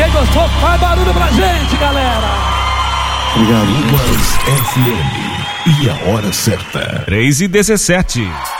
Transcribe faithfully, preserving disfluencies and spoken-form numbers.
Quem gostou, faz barulho pra gente, galera. Obrigado. Umas F M. E a hora certa. três e dezessete.